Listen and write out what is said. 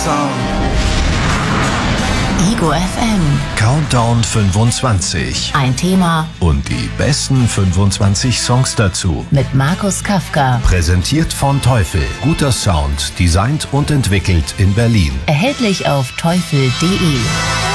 Ego FM. Countdown 25. Ein Thema Und die besten 25 Songs dazu. mit Markus Kafka. Präsentiert von Teufel. Guter Sound, designt und entwickelt in Berlin. Erhältlich auf teufel.de.